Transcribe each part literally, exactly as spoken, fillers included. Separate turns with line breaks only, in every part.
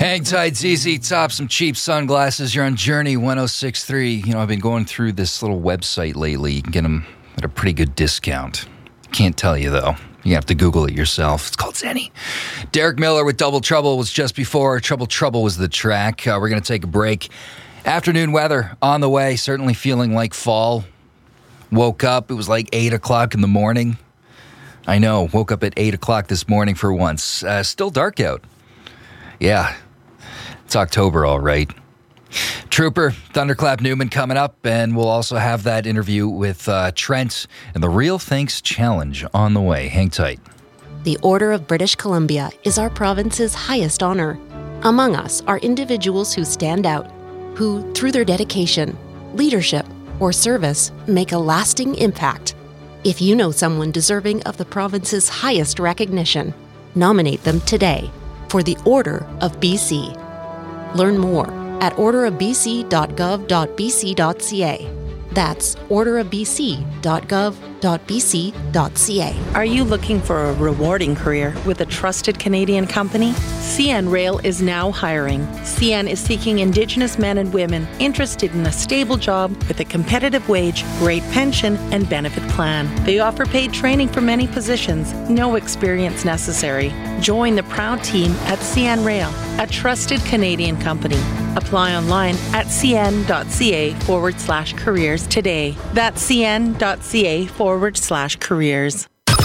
Hang tight, Z Z Top, some cheap sunglasses. You're on Journey one oh six point three. You know, I've been going through this little website lately. You can get them at a pretty good discount. Can't tell you, though. You have to Google it yourself. It's called Zenny. Derek Miller with Double Trouble was just before. Trouble Trouble was the track. Uh, we're going to take a break. Afternoon weather on the way. Certainly feeling like fall. Woke up. It was like eight o'clock in the morning. I know. Woke up at eight o'clock this morning for once. Uh, still dark out. Yeah. It's October, all right. Trooper, Thunderclap Newman coming up, and we'll also have that interview with uh, Trent and the Real Thanks Challenge on the way. Hang tight.
The Order of British Columbia is our province's highest honor. Among us are individuals who stand out, who, through their dedication, leadership, or service, make a lasting impact. If you know someone deserving of the province's highest recognition, nominate them today for the Order of B C. Learn more at order of b c dot gov dot b c dot c a. That's order of b c dot gov dot b c dot c a.
Are you looking for a rewarding career with a trusted Canadian company? C N Rail is now hiring. C N is seeking Indigenous men and women interested in a stable job with a competitive wage, great pension, and benefit plan. They offer paid training for many positions, no experience necessary. Join the proud team at C N Rail, a trusted Canadian company. Apply online at cn.ca forward slash careers today. That's cn.ca forward slash careers.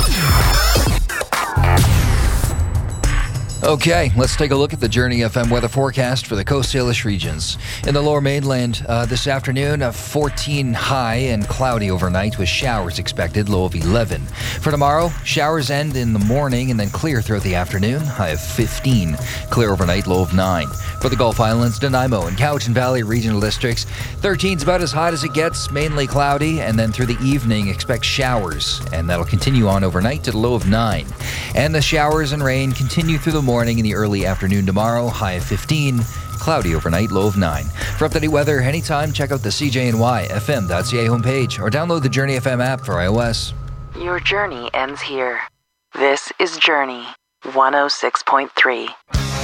Okay, let's take a look at the Journey F M weather forecast for the Coast Salish regions. In the Lower Mainland uh, this afternoon, a fourteen high and cloudy overnight with showers expected, low of eleven. For tomorrow, showers end in the morning and then clear throughout the afternoon, high of fifteen. Clear overnight, low of nine. For the Gulf Islands, Nanaimo and Cowichan Valley regional districts, thirteen is about as hot as it gets, mainly cloudy, and then through the evening, expect showers, and that'll continue on overnight to the low of nine. And the showers and rain continue through the morning. Morning in the early afternoon tomorrow, high of fifteen, cloudy overnight, low of nine. For updated weather anytime, check out the C J N Y F M dot C A homepage or download the Journey F M app for iOS.
Your journey ends here. This is Journey one oh six point three.